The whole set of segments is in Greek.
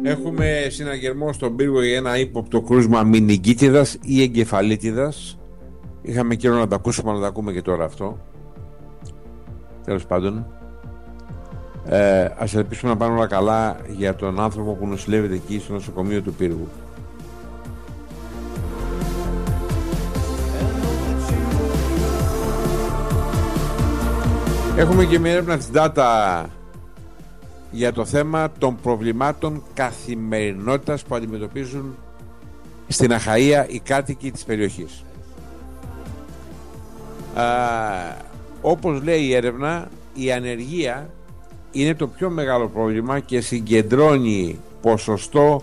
Έχουμε συναγερμό στον πύργο για ένα ύποπτο κρούσμα μηνυγκίτιδας ή εγκεφαλίτιδας. Είχαμε καιρό να τα ακούσουμε, να τα ακούμε και τώρα αυτό. Τέλος πάντων, ας ελπίσουμε να πάνε όλα καλά για τον άνθρωπο που νοσηλεύεται εκεί στο νοσοκομείο του πύργου. Έχουμε και μια έρευνα της Data για το θέμα των προβλημάτων καθημερινότητας που αντιμετωπίζουν στην Αχαΐα οι κάτοικοι της περιοχής. Όπως λέει η έρευνα, η ανεργία είναι το πιο μεγάλο πρόβλημα και συγκεντρώνει ποσοστό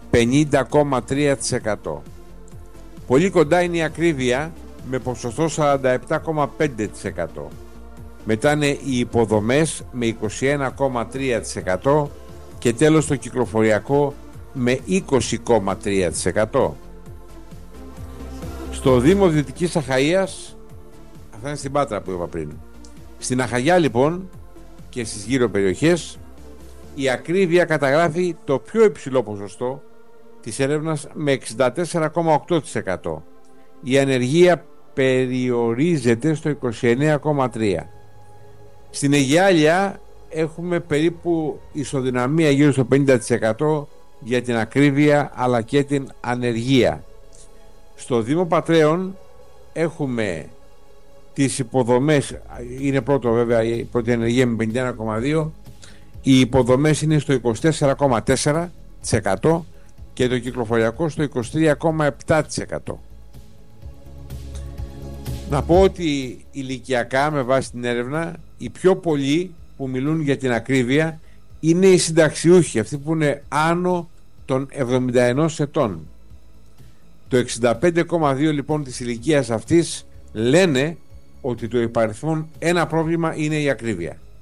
50,3%. Πολύ κοντά είναι η ακρίβεια με ποσοστό 47,5%. Μετά είναι οι υποδομές με 21,3% και τέλος το κυκλοφοριακό με 20,3%. Στο Δήμο Δυτικής Αχαΐας, αυτά είναι στην Πάτρα που είπα πριν, στην Αχαγιά λοιπόν και στις γύρω περιοχές, η ακρίβεια καταγράφει το πιο υψηλό ποσοστό της έρευνας με 64,8%. Η ανεργία περιορίζεται στο 29,3%. Στην Αιγιάλια έχουμε περίπου ισοδυναμία γύρω στο 50% για την ακρίβεια αλλά και την ανεργία. Στο Δήμο Πατρέων έχουμε τις υποδομές, είναι πρώτο βέβαια η πρώτη ανεργία με 51,2%, οι υποδομές είναι στο 24,4% και το κυκλοφοριακό στο 23,7%. Να πω ότι ηλικιακά με βάση την έρευνα οι πιο πολλοί που μιλούν για την ακρίβεια είναι οι συνταξιούχοι, αυτοί που είναι άνω των 71 ετών. Το 65,2% λοιπόν της ηλικίας αυτής λένε ότι το υπαριθμόν ένα πρόβλημα είναι η ακρίβεια.